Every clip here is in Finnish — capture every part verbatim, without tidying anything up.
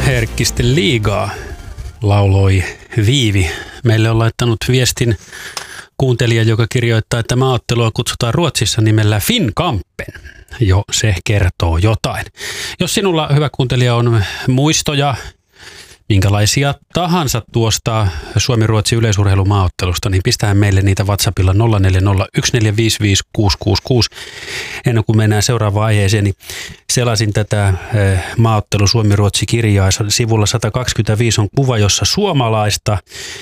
herkkisten liigaa, lauloi Viivi. Meille on laittanut viestin kuuntelija, joka kirjoittaa, että maaottelua kutsutaan Ruotsissa nimellä Finnkampen. Jo se kertoo jotain. Jos sinulla, hyvä kuuntelija, on muistoja, minkälaisia tahansa tuosta Suomi-Ruotsi yleisurheilumaaottelusta, niin pistähän meille niitä WhatsAppilla nolla neljä nolla yksi neljä viisi viisi kuusi kuusi kuusi. Ennen kuin mennään seuraavaan aiheeseen, niin selasin tätä maaottelu Suomi-Ruotsi-kirjaa. Sivulla sata kaksikymmentäviisi on kuva, jossa suomalaista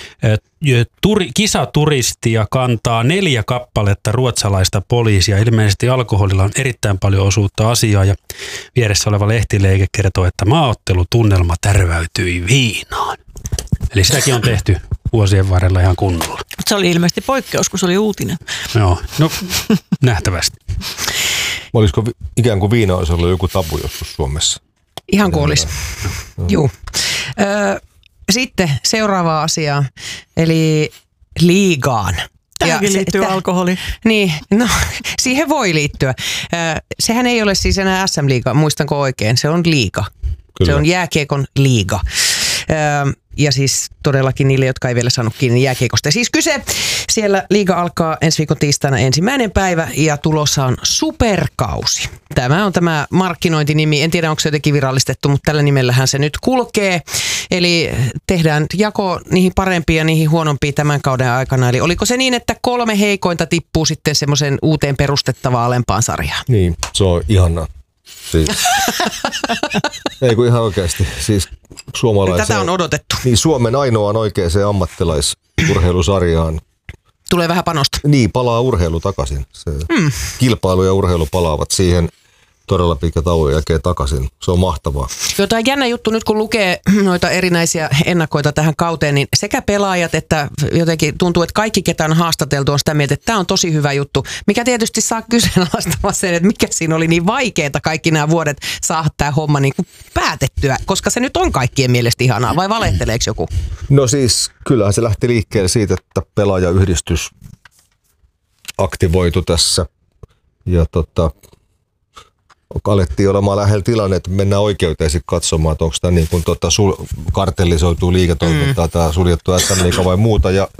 turi, kisaturistia kantaa neljä kappaletta ruotsalaista poliisia. Ilmeisesti alkoholilla on erittäin paljon osuutta asiaa ja vieressä oleva lehtileike kertoo, että maaottelutunnelma tärväytyi viinaan. Eli sitäkin on tehty vuosien varrella ihan kunnolla. Se oli ilmeisesti poikkeus, kun se oli uutinen. Joo, no nähtävästi. Olisiko ikään kuin viina olisi ollut joku tabu joskus Suomessa? Ihan kuin olisi. Juu. Ö, sitten seuraava asia, eli liigaan. Tähänkin liittyy täh, alkoholi. Niin, no siihen voi liittyä. Ö, sehän ei ole siis enää S M-liiga, muistanko oikein, se on liiga. Kyllä. Se on jääkiekon liiga. Ö, ja siis todellakin niille, jotka ei vielä saanut kiinni jääkiekosta. Siis kyse, siellä liiga alkaa ensi viikon tiistaina ensimmäinen päivä ja tulossa on superkausi. Tämä on tämä markkinointinimi, en tiedä onko se jotenkin virallistettu, mutta tällä nimellähän se nyt kulkee. Eli tehdään jako niihin parempia ja niihin huonompia tämän kauden aikana. Eli oliko se niin, että kolme heikointa tippuu sitten semmoisen uuteen perustettavaan alempaan sarjaan? Niin, se on ihanaa. Siis. Ei kun ihan oikeasti. Siis suomalaisen, tätä on odotettu. Niin Suomen ainoaan oikeaan ammattilaisurheilusarjaan. Tulee vähän panosta. Niin, palaa urheilu takaisin. Se mm. Kilpailu ja urheilu palaavat siihen todella pitkä tauon jälkeen takaisin. Se on mahtavaa. Joo, tämä on jännä juttu nyt, kun lukee noita erinäisiä ennakoita tähän kauteen, niin sekä pelaajat että jotenkin tuntuu, että kaikki, ketä on haastateltu, on sitä mieltä, että tämä on tosi hyvä juttu. Mikä tietysti saa kyseenalaistamaan sen, että mikä siinä oli niin vaikeaa kaikki nämä vuodet saada tämä homma niin kuin päätettyä, koska se nyt on kaikkien mielestä ihanaa, vai valehteleeko joku? No siis, kyllähän se lähti liikkeelle siitä, että pelaajayhdistys aktivoitu tässä ja tota... alettiin olemaan lähellä tilanne, että mennään oikeuteen sitten katsomaan, että onko tämä niin kuin tota sul- kartellisoituu liiketoimintaa mm. tai suljettu S M-liiga vai muuta. Ja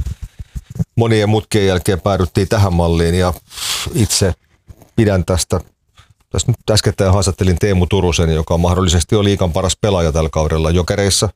monien mutkien jälkeen päädyttiin tähän malliin ja itse pidän tästä. Tässä nyt äskettäin haastattelin Teemu Turusen, joka mahdollisesti on liigan paras pelaaja tällä kaudella Jokereissa.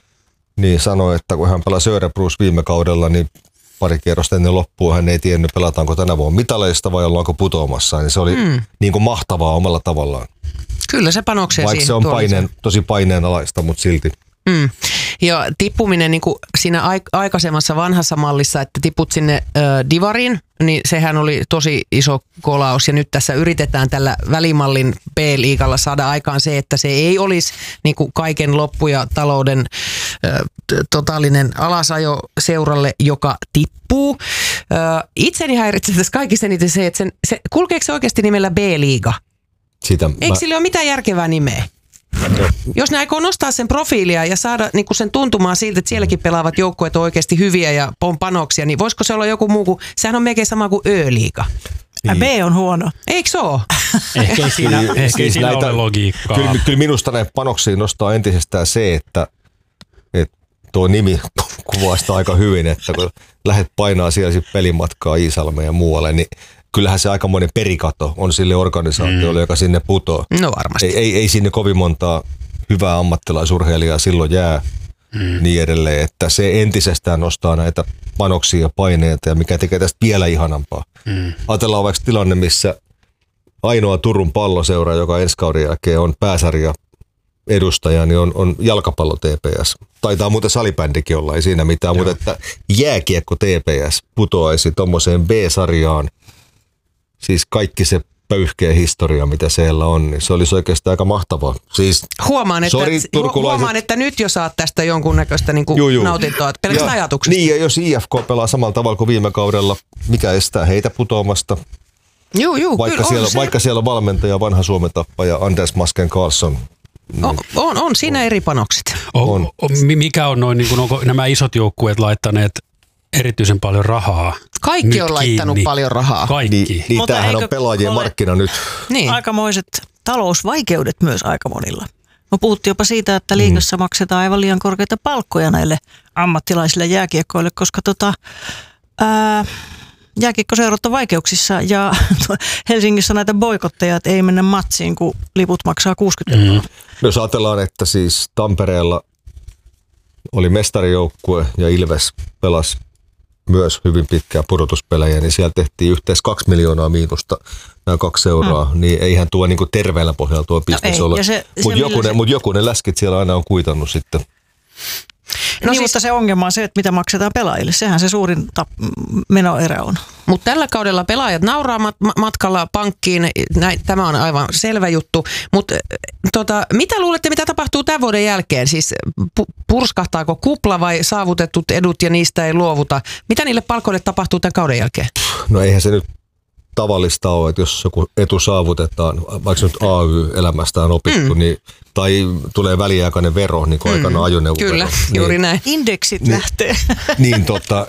Niin sanoi, että kun hän pelasi Örebros viime kaudella, niin pari kierrosta ennen loppua hän ei tiennyt, pelataanko tänä vuonna mitaleista vai ollaanko putoamassa. Niin se oli mm. niin kuin mahtavaa omalla tavallaan. Kyllä se panoksia vaikka siihen. Se on paineen, tosi paineenalaista, mutta silti. Mm. Ja tippuminen niin kuin siinä aikaisemmassa vanhassa mallissa, että tiput sinne ö, divariin, niin sehän oli tosi iso kolaus. Ja nyt tässä yritetään tällä välimallin B-liigalla saada aikaan se, että se ei olisi niin kuin kaiken loppu ja talouden ö, totaalinen alasajo seuralle, joka tippuu. Ö, itseni häiritsee tässä kaikissa eniten se, että sen, se, kulkeeko se oikeasti nimellä B-liiga? Sitä Eikö mä... sillä ole mitään järkevää nimeä? No. Jos ne aikoo nostaa sen profiilia ja saada niin kuin sen tuntumaan siltä, että sielläkin pelaavat joukkueet on oikeasti hyviä ja on panoksia, niin voisiko se olla joku muu kuin, sehän on melkein sama kuin Ö-liiga. Niin. B on huono. Eikö se ole? Ehkä siinä, ehkä siis siinä näitä, ole logiikkaa. Kyllä, kyllä minusta näin panoksia nostaa entisestään se, että, että tuo nimi kuvaa sitä aika hyvin, että kun lähdet painaa siellä pelimatkaa Iisalmeen ja muualle, niin kyllähän se aikamoinen perikato on sille organisaatiolle, mm. joka sinne putoo. No varmasti. Ei, ei, ei sinne kovin montaa hyvää ammattilaisurheilijaa silloin jää mm. niin edelleen, että se entisestään nostaa näitä panoksia ja paineita ja mikä tekee tästä vielä ihanampaa. Mm. Ajatellaan vaikka tilanne, missä ainoa Turun Palloseura, joka ensi kauden jälkeen on pääsarja edustaja, niin on, on jalkapallo T P S. Taitaa muuten salibändikin olla, ei siinä mitään, Joo. mutta että jääkiekko T P S putoaisi tommoseen B-sarjaan. Siis kaikki se pöyhkeä historia, mitä siellä on, niin se olisi oikeastaan aika mahtavaa. Siis, huomaan, että, sorry, huomaan, että nyt jo saat tästä jonkunnäköistä niin kuin juu, juu. nautintoa, pelkästään ajatuksesta. Niin, ja jos I F K pelaa samalla tavalla kuin viime kaudella, mikä estää heitä putoamasta? Juu, juu, vaikka, siellä, se... vaikka siellä on valmentaja, vanha Suomen tappaja Anders Masken Karlsson. Niin. On, on, on siinä eri panokset. On, on. Mikä on noin, niin kuin, onko nämä isot joukkueet laittaneet erityisen paljon rahaa? Kaikki nyt on laittanut kiinni. paljon rahaa. Kaikki. Niin, niin tämähän on pelaajien markkina nyt. Niin. Aikamoiset talousvaikeudet myös aika monilla. No puhuttiin jopa siitä, että liigassa maksetaan aivan liian korkeita palkkoja näille ammattilaisille jääkiekkoille, koska tota, ää, jääkiekkoseurat on vaikeuksissa ja Helsingissä näitä boikotteja, että ei mennä matsiin, kun liput maksaa kuusikymmentä euroa. Mm. Jos ajatellaan, että siis Tampereella oli mestarijoukkue ja Ilves pelasi myös hyvin pitkää pudotuspelejä, niin siellä tehtiin yhteensä kaksi miljoonaa miinusta nämä kaksi euroa, mm. niin eihän tuo niinku terveellä pohjalla tuo bisnes no ole. Mutta jokunen, se... mut jokunen läskit siellä aina on kuitannut sitten. No niin, siis, mutta se ongelma on se, että mitä maksetaan pelaajille. Sehän se suurin tap- menoerä on. Mutta tällä kaudella pelaajat nauraa mat- matkalla pankkiin. Näin, tämä on aivan selvä juttu. Mutta tota, mitä luulette, mitä tapahtuu tämän vuoden jälkeen? Siis pu- purskahtaako kupla vai saavutetut edut ja niistä ei luovuta? Mitä niille palkoille tapahtuu tämän kauden jälkeen? No eihän se nyt tavallista ole, että jos joku etu saavutetaan, vaikka nyt A Y-elämästä on opittu, mm. niin, tai tulee väliaikainen vero, niin kuin mm. aikana ajoneuvovero. Kyllä, niin, juuri näin. Indeksit niin, lähtee. Niin tota,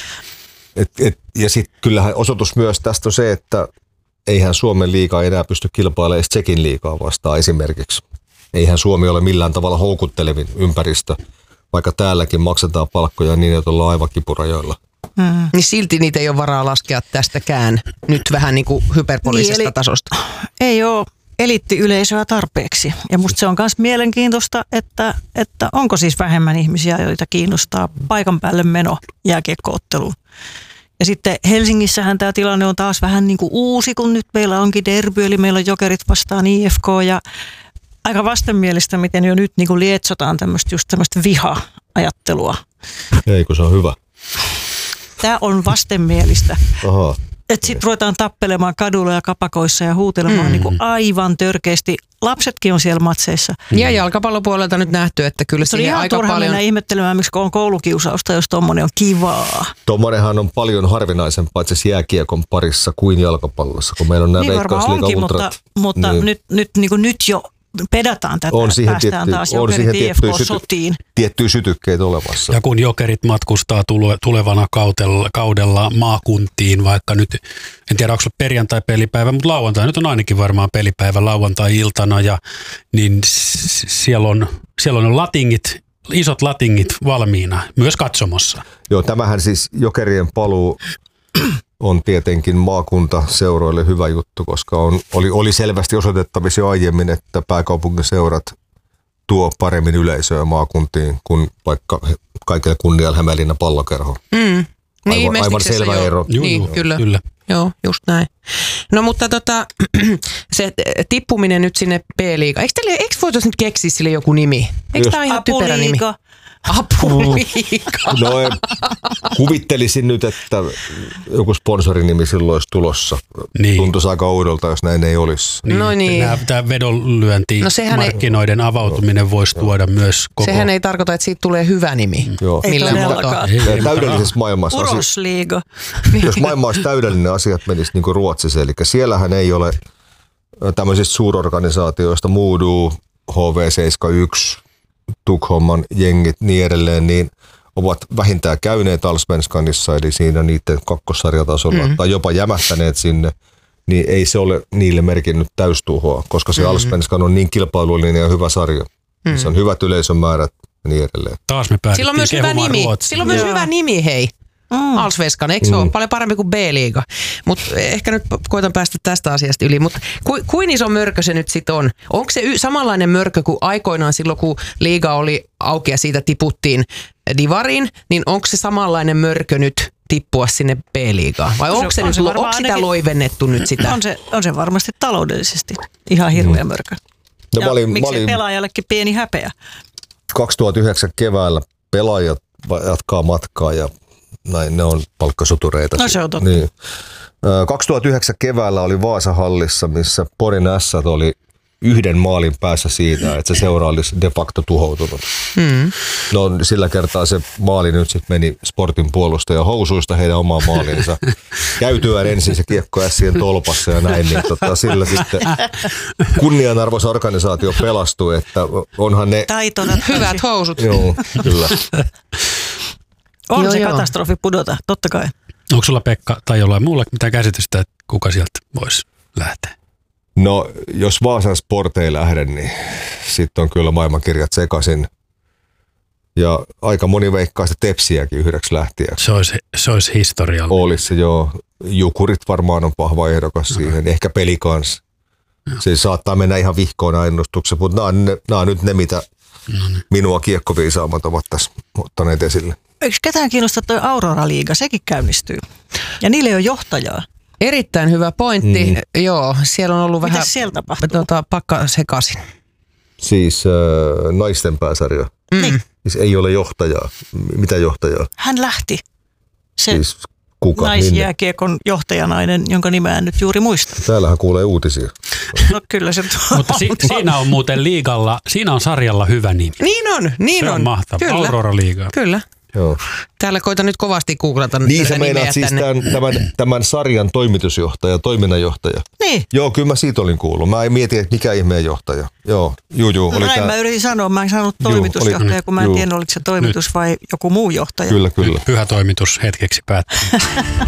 et, et, ja sitten kyllähän osoitus myös tästä on se, että eihän Suomen liigaa enää pysty kilpailemaan edes Tsekin liigaa vastaan esimerkiksi. Eihän Suomi ole millään tavalla houkuttelevin ympäristö, vaikka täälläkin maksetaan palkkoja niin, että ollaan aivan kipurajoilla. Hmm. Niin silti niitä ei ole varaa laskea tästäkään nyt vähän niin kuin hyperbolisesta niin, tasosta. Ei ole eliittiyleisöä tarpeeksi. Ja musta se on myös mielenkiintoista, että, että onko siis vähemmän ihmisiä, joita kiinnostaa paikan päälle meno jääkiekko-otteluun. Ja sitten Helsingissähän tämä tilanne on taas vähän niin kuin uusi, kun nyt meillä onkin derby, eli meillä on Jokerit vastaan I F K ja aika vastenmielistä, miten jo nyt niin kuin lietsotaan tämmöistä just tämmöistä viha-ajattelua. Ei, kun se on hyvä. Tämä on vastenmielistä. Aha. Että sitten ruvetaan tappelemaan kadulla ja kapakoissa ja huutelemaan mm. niin kuin aivan törkeästi. Lapsetkin on siellä matseissa. Ja jalkapallopuolelta nyt nähty, että kyllä se siihen aika paljon... Se on ihan turha mennä ihmettelemään, miksi on koulukiusausta, jos tommonen on kivaa. Tommonenhan on paljon harvinaisempaa itse jääkiekon parissa kuin jalkapallossa, kun meillä on nämä niin Veikkausliigan ultrat. Mutta, mutta niin. nyt, nyt, niin kuin nyt jo pedataan tätä, on siihen päästään tietty, taas Jokerit I F K-sotiin. Tiettyjä sytykkeitä olemassa. Ja kun Jokerit matkustaa tulevana kaudella, kaudella maakuntiin, vaikka nyt, en tiedä onko se perjantai-pelipäivä, mutta lauantai, nyt on ainakin varmaan pelipäivä lauantai-iltana, ja niin siellä on, siellä on latingit, isot latingit valmiina, myös katsomossa. Joo, tämähän siis Jokerien paluu on tietenkin maakuntaseuroille hyvä juttu, koska on, oli, oli selvästi osoitettavissa jo aiemmin, että pääkaupunkiseurat tuo paremmin yleisöä maakuntiin kuin vaikka kaikille kunnialla Hämeenlinnan Pallokerho. Mm. Niin, aivan, aivan selvä jo. ero. Juu, niin, kyllä. kyllä. Joo, just näin. No mutta tota, se tippuminen nyt sinne B-liigaan. Eikö, teille, eikö voitaisiin nyt keksiä sille joku nimi? Eikö tämä ole ihan typerä nimi? Apuliiga. No en, kuvittelisin nyt, että joku sponsorinimi silloin olisi tulossa. Niin. Tuntuisi aika oudolta, jos näin ei olisi. Niin. No niin. Tämä vedonlyönti, no markkinoiden ei, avautuminen no, voisi no. tuoda myös koko... Sehän ei tarkoita, että siitä tulee hyvä nimi. Mm. Joo. Ei todellakaan. Täydellisessä maailmassa... Urosliiga. Jos maailma olisi täydellinen, asiat menisi niin kuin Ruotsissa. Eli siellähän ei ole tämmöisistä suurorganisaatioista, Moodoo, H V seitsemänkymmentäyksi, Tukholman jengit niin edelleen, niin ovat vähintään käyneet Allsvenskanissa, eli siinä niiden kakkosarjatasolla, mm-hmm. tai jopa jämähtäneet sinne, niin ei se ole niille merkinnyt täystuhoa, koska se mm-hmm. Allsvenskan on niin kilpailullinen ja hyvä sarja. Mm-hmm. Se on hyvät yleisön määrät ja niin edelleen. Taas me päädyttiin Silloin myös hyvä nimi. Silloin myös hyvä nimi, hei. Mm. Allsvenskan, eikö se mm. ole paljon parempi kuin B-liiga? Mutta ehkä nyt koitan päästä tästä asiasta yli. Mutta ku, kuin iso mörkö se nyt sitten on? Onko se y- samanlainen mörkö kuin aikoinaan silloin, kun liiga oli auki ja siitä tiputtiin divariin, niin onko se samanlainen mörkö nyt tippua sinne B-liigaan? Vai onko, se, se, se onko sitä ainakin, loivennettu nyt sitä? On se, on se varmasti taloudellisesti ihan hirveä mm. mörkö. No, ja olin, miksi olin, pelaajallekin pieni häpeä? kaksituhattayhdeksän keväällä pelaajat jatkaa matkaa ja näin, ne on palkkasotureita. No se on totta. Niin. kaksituhattayhdeksän keväällä oli Vaasahallissa, missä Porin Ässät oli yhden maalin päässä siitä, että se seura olisi de facto tuhoutunut. Mm. No sillä kertaa se maali nyt sitten meni Sportin puolustajan housuista heidän omaan maaliinsa. Käytyään ensin se kiekko Ässien tolpassa ja näin, niin tota, sillä sitten kunnianarvoisa organisaatio pelastui, että onhan ne... Taitona. Hyvät housut. Joo, kyllä. On joo, se joo. katastrofi pudota, totta kai. Onko sulla Pekka tai jollain muulla mitään käsitystä, että kuka sieltä voisi lähteä? No, jos Vaasan Sport ei lähde, niin sitten on kyllä maailmankirjat sekaisin. Ja aika moni veikkaa sitä Tepsiäkin yhdeksi lähtiäksi. Se olisi, se olisi historiallinen. Olisi se joo. Jukurit varmaan on vahva ehdokas no. siihen. Ehkä Pelikans. No. Se saattaa mennä ihan vihkoon ennustuksen, mutta nämä on, ne, nämä on nyt ne, mitä no niin. minua kiekkoviisaamat ovat tässä ottaneet esille. Eikö ketään kiinnostaa tuo Aurora-liiga? Sekin käynnistyy. Ja niille on johtajaa. Erittäin hyvä pointti. Mm. Joo, siellä on ollut Mitäs vähän siellä tapahtuu? Tuota, pakka sekaisin. Siis äh, naisten pääsarja. Mm. Siis ei ole johtajaa. Mitä johtajaa? Hän lähti. Se siis kuka? naisjääkiekon johtajanainen, jonka nimeä en nyt juuri muista. Täällähän kuulee uutisia. No kyllä se Mutta si- siinä on muuten liigalla, siinä on sarjalla hyvä nimi. Niin on, niin se on. on. mahtava. Aurora-liiga. Kyllä. Joo. Täällä koitan nyt kovasti googlata niin tätä sä meinaat nimeä siis tänne. tämän, tämän, tämän sarjan toimitusjohtaja, toiminnanjohtaja. Niin. Joo, kyllä mä siitä olin kuullut. Mä en mieti, että mikä ihmeen johtaja. Joo, juu, juu. No näin tää... mä yritin sanoa. Mä en sanonut toimitusjohtaja, oli, kun mä en juu. tiedä, oliko se toimitus Nyt. vai joku muu johtaja. Kyllä, kyllä. Nyt pyhä toimitus hetkeksi päättyy.